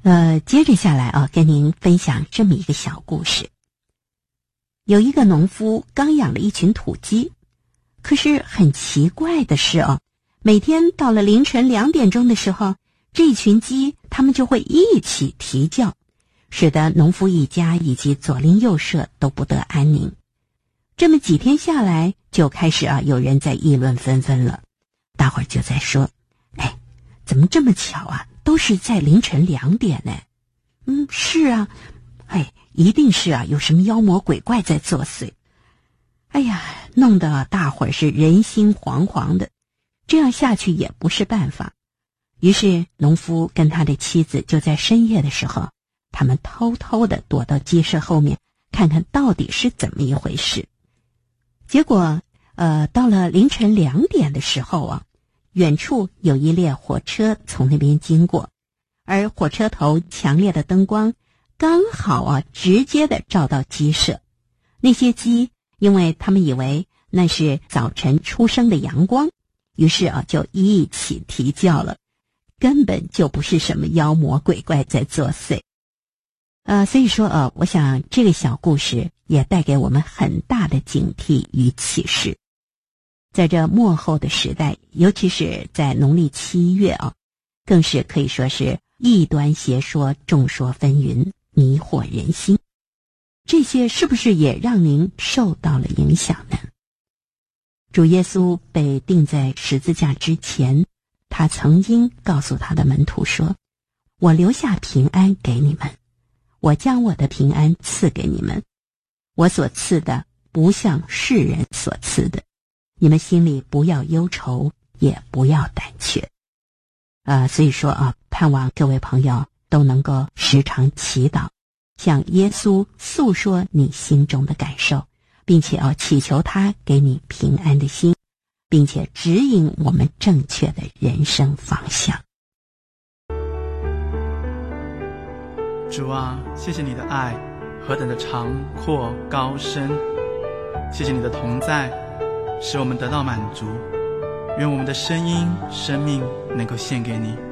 接着下来啊，跟您分享这么一个小故事。有一个农夫刚养了一群土鸡，可是很奇怪的是啊，每天到了凌晨2点钟的时候，这群鸡它们就会一起啼叫，使得农夫一家以及左邻右舍都不得安宁。这么几天下来，就开始有人在议论纷纷了。大伙儿就在说，怎么这么巧啊，都是在凌晨2点呢？是啊，一定是有什么妖魔鬼怪在作祟。弄得大伙儿是人心惶惶的，这样下去也不是办法。于是农夫跟他的妻子就在深夜的时候，他们偷偷的躲到鸡舍后面，看看到底是怎么一回事。结果到了凌晨2点的时候远处有一列火车从那边经过，而火车头强烈的灯光刚好直接的照到鸡舍。那些鸡因为他们以为那是早晨初升的阳光，于是就一起啼叫了，根本就不是什么妖魔鬼怪在作祟。所以说我想这个小故事也带给我们很大的警惕与启示。在这末后的时代，尤其是在农历7月更是可以说是异端邪说众说纷纭，迷惑人心。这些是不是也让您受到了影响呢？主耶稣被钉在十字架之前，他曾经告诉他的门徒说，我留下平安给你们，我将我的平安赐给你们，我所赐的不像世人所赐的，你们心里不要忧愁，也不要胆怯。所以说盼望各位朋友都能够时常祈祷，向耶稣诉说你心中的感受，并且祈求他给你平安的心，并且指引我们正确的人生方向。 主啊，谢谢你的爱何等的长阔高深，谢谢你的同在使我们得到满足，愿我们的声音生命能够献给你。